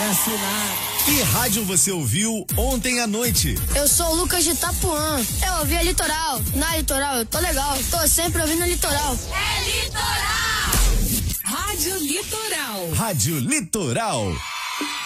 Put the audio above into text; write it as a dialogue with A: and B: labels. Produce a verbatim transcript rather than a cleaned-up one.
A: conhece nada.
B: Que rádio você ouviu ontem à noite?
C: Eu sou o Lucas de Itapuã. Eu ouvi a Litoral. Na Litoral eu tô legal. Tô sempre ouvindo a Litoral.
D: É Litoral!
A: Rádio Litoral.
B: Rádio Litoral.